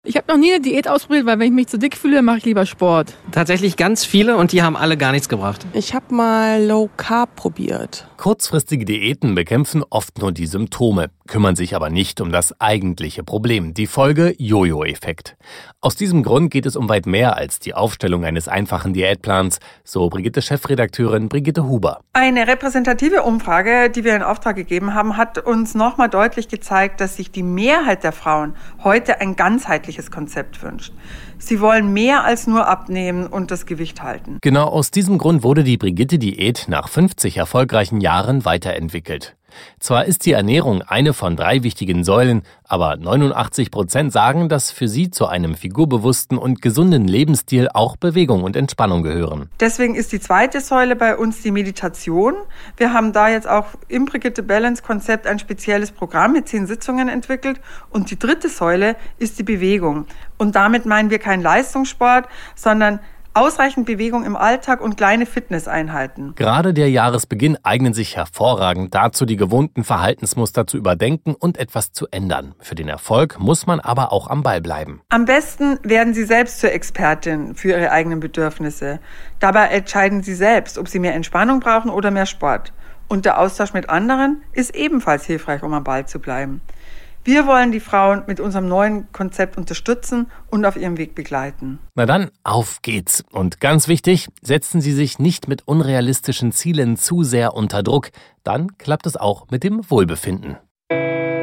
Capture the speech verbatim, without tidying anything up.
Ich habe noch nie eine Diät ausprobiert, weil wenn ich mich zu dick fühle, mache ich lieber Sport. Tatsächlich ganz viele und die haben alle gar nichts gebracht. Ich habe mal Low Carb probiert. Kurzfristige Diäten bekämpfen oft nur die Symptome, kümmern sich aber nicht um das eigentliche Problem, die Folge Jojo-Effekt. Aus diesem Grund geht es um weit mehr als die Aufstellung eines einfachen Diätplans, so Brigitte-Chefredakteurin Brigitte Huber. Eine repräsentative Umfrage, die wir in Auftrag gegeben haben, hat uns nochmal deutlich gezeigt, dass sich die Mehrheit der Frauen heute ein ganzheitliches Konzept wünscht. Sie wollen mehr als nur abnehmen und das Gewicht halten. Genau aus diesem Grund wurde die Brigitte-Diät nach fünfzig erfolgreichen Jahren weiterentwickelt. Zwar ist die Ernährung eine von drei wichtigen Säulen, aber neunundachtzig Prozent sagen, dass für sie zu einem figurbewussten und gesunden Lebensstil auch Bewegung und Entspannung gehören. Deswegen ist die zweite Säule bei uns die Meditation. Wir haben da jetzt auch im Brigitte Balance Konzept ein spezielles Programm mit zehn Sitzungen entwickelt. Und die dritte Säule ist die Bewegung. Und damit meinen wir keinen Leistungssport, sondern ausreichend Bewegung im Alltag und kleine Fitnesseinheiten. Gerade der Jahresbeginn eignen sich hervorragend dazu, die gewohnten Verhaltensmuster zu überdenken und etwas zu ändern. Für den Erfolg muss man aber auch am Ball bleiben. Am besten werden Sie selbst zur Expertin für Ihre eigenen Bedürfnisse. Dabei entscheiden Sie selbst, ob Sie mehr Entspannung brauchen oder mehr Sport. Und der Austausch mit anderen ist ebenfalls hilfreich, um am Ball zu bleiben. Wir wollen die Frauen mit unserem neuen Konzept unterstützen und auf ihrem Weg begleiten. Na dann, auf geht's. Und ganz wichtig, setzen Sie sich nicht mit unrealistischen Zielen zu sehr unter Druck. Dann klappt es auch mit dem Wohlbefinden.